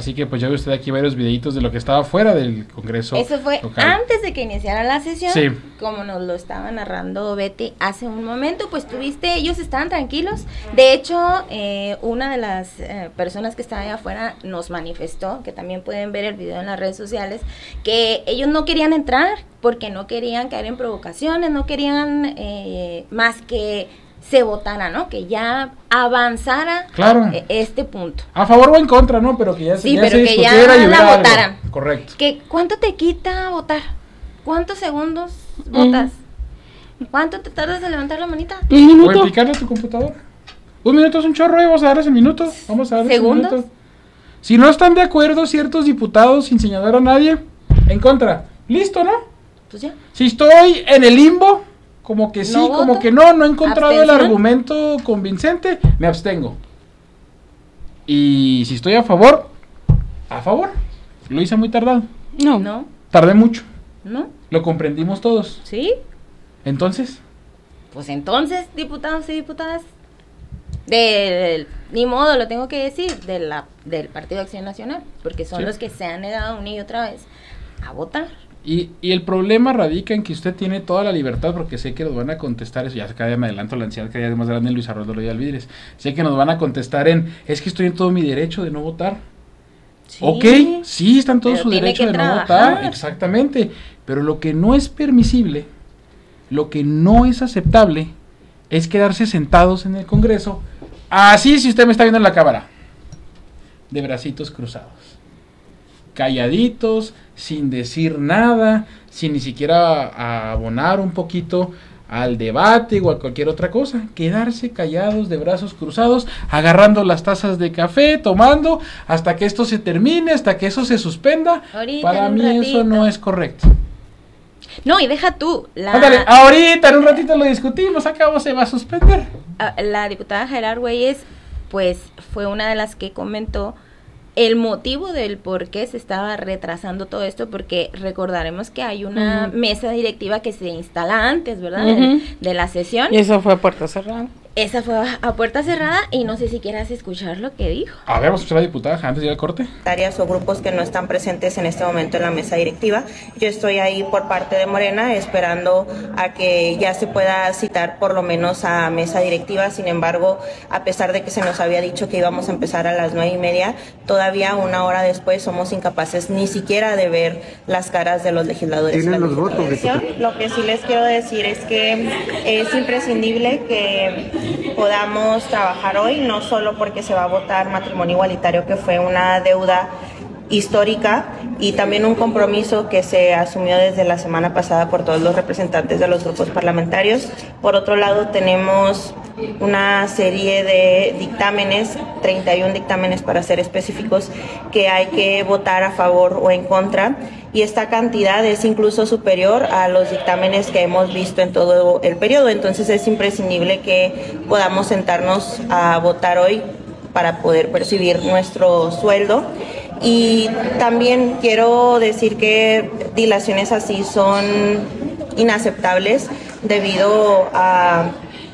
Así que pues ya ve usted aquí varios videitos de lo que estaba fuera del Congreso. Eso fue local. antes de que iniciara la sesión, Sí. como nos lo estaba narrando Betty hace un momento, pues ellos estaban tranquilos. De hecho, una de las personas que estaba allá afuera nos manifestó, que también pueden ver el video en las redes sociales, que ellos no querían entrar porque no querían caer en provocaciones, no querían más que se votara, ¿no? Que ya avanzara claro. Este punto. A favor o en contra, ¿no? Pero que ya, sí, ya pero se que ya discutiera y hubiera la votaran. Algo. Correcto. ¿Cuánto te quita votar? ¿Cuántos segundos votas? ¿Cuánto te tardas en levantar la manita? Un minuto. O en picarle a tu computadora. 1 minuto es un chorro, vamos a darles el minuto. Vamos a darles ¿Segundos? el minuto. Si no están de acuerdo ciertos diputados, sin señalar a nadie, en contra. Listo, ¿no? Pues ya. Si estoy en el limbo, como que sí, No como voto. que no he encontrado el ¿Abstención? argumento convincente, me abstengo. Y si estoy a favor. Lo hice muy tardado. No. ¿No? Tardé mucho. ¿No? Lo comprendimos todos. ¿Sí? Entonces, Pues entonces, diputados y diputadas, ni modo, lo tengo que decir, del Partido Acción Nacional, porque son Sí. los que se han negado una y otra vez a votar. y el problema radica en que usted tiene toda la libertad, porque sé que nos van a contestar, eso ya cada día me adelanto, la ansiedad cada día es más grande en Luis Arnoldo Loyola Alvidres, sé que nos van a contestar es que estoy en todo mi derecho de no votar. Sí. Ok, sí, está en todo Pero su tiene derecho que de no trabajar. votar, exactamente, pero lo que no es permisible, lo que no es aceptable, es quedarse sentados en el Congreso, así si usted me está viendo en la cámara, de bracitos cruzados, calladitos, sin decir nada, sin ni siquiera abonar un poquito al debate o a cualquier otra cosa, quedarse callados de brazos cruzados, agarrando las tazas de café, tomando, hasta que esto se termine, hasta que eso se suspenda. Ahorita, Para en un mí eso ratito. no es correcto. No, y deja tú, Ándale, ahorita en un ratito lo discutimos, acabo se va a suspender. la diputada Gerard Güeyes, pues fue una de las que comentó el motivo del por qué se estaba retrasando todo esto, porque recordaremos que hay una mesa directiva que se instala antes, ¿verdad? De la sesión. Y eso fue a puerta cerrada. Esa fue a puerta cerrada y no sé si quieras escuchar lo que dijo. A ver, vamos a escuchar a la diputada antes de ir al corte. Áreas o grupos que no están presentes en este momento en la mesa directiva. Yo estoy ahí por parte de Morena esperando a que ya se pueda citar por lo menos a mesa directiva. Sin embargo, a pesar de que se nos había dicho que íbamos a empezar a las 9:30, todavía una hora después somos incapaces ni siquiera de ver las caras de los legisladores. ¿Tienen los votos? Lo que sí les quiero decir es que es imprescindible que podamos trabajar hoy, no solo porque se va a votar matrimonio igualitario, que fue una deuda histórica y también un compromiso que se asumió desde la semana pasada por todos los representantes de los grupos parlamentarios. Por otro lado, tenemos una serie de dictámenes, 31 dictámenes para ser específicos, que hay que votar a favor o en contra, y esta cantidad es incluso superior a los dictámenes que hemos visto en todo el periodo. Entonces es imprescindible que podamos sentarnos a votar hoy para poder percibir nuestro sueldo. Y también quiero decir que dilaciones así son inaceptables debido a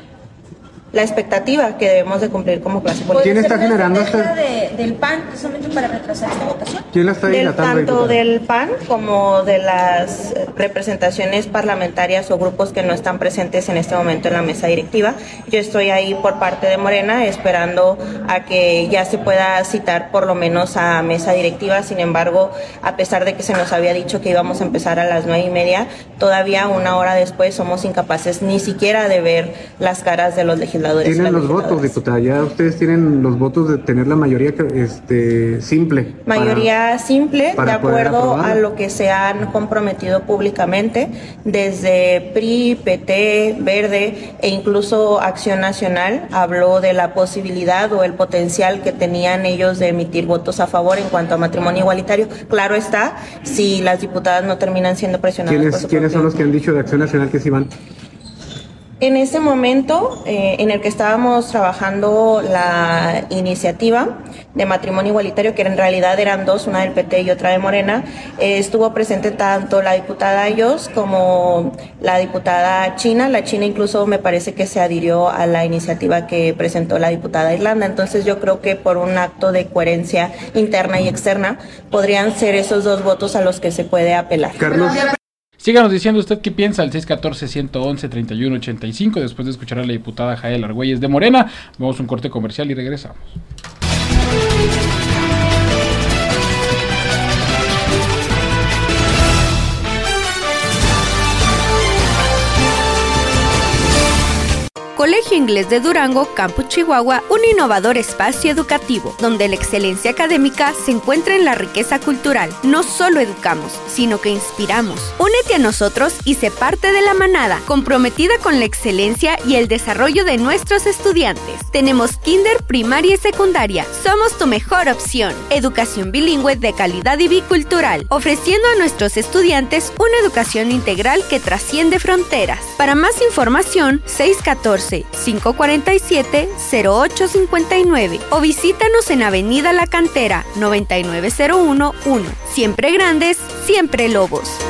la expectativa que debemos de cumplir como clase política. ¿Quién está generando del PAN precisamente para retrasar esta votación? ¿Quién la está dilatando? Tanto diputada? del PAN como de las representaciones parlamentarias o grupos que no están presentes en este momento en la mesa directiva. Yo estoy ahí por parte de Morena esperando a que ya se pueda citar por lo menos a mesa directiva. Sin embargo, a pesar de que se nos había dicho que íbamos a empezar a las 9:30, todavía una hora después somos incapaces ni siquiera de ver las caras de los legisladores. Tienen los votos, diputada. Ya ustedes tienen los votos de tener la mayoría simple. Mayoría simple, para de poder acuerdo aprobarla. a lo que se han comprometido públicamente desde PRI, PT, Verde e incluso Acción Nacional habló de la posibilidad o el potencial que tenían ellos de emitir votos a favor en cuanto a matrimonio igualitario. Claro está, si las diputadas no terminan siendo presionadas por su ¿Quiénes son propio- los que han dicho de Acción Nacional que sí van? En ese momento en el que estábamos trabajando la iniciativa, de matrimonio igualitario, que en realidad eran dos, una del PT y otra de Morena. Estuvo presente tanto la diputada Ayos como la diputada China. La China incluso me parece que se adhirió a la iniciativa que presentó la diputada Irlanda. Entonces yo creo que por un acto de coherencia interna y externa podrían ser esos dos votos a los que se puede apelar. Carlos. Síganos diciendo usted qué piensa al 614-111-3185 después de escuchar a la diputada Jael Argüelles de Morena. Vamos a un corte comercial y regresamos. Colegio Inglés de Durango, Campus Chihuahua, un innovador espacio educativo, donde la excelencia académica se encuentra en la riqueza cultural. No solo educamos, sino que inspiramos. Únete a nosotros y sé parte de la manada, comprometida con la excelencia y el desarrollo de nuestros estudiantes. Tenemos kinder, primaria y secundaria. Somos tu mejor opción. Educación bilingüe de calidad y bicultural, ofreciendo a nuestros estudiantes una educación integral que trasciende fronteras. Para más información, 614-547-0859 o visítanos en Avenida La Cantera 99011. Siempre grandes, siempre lobos.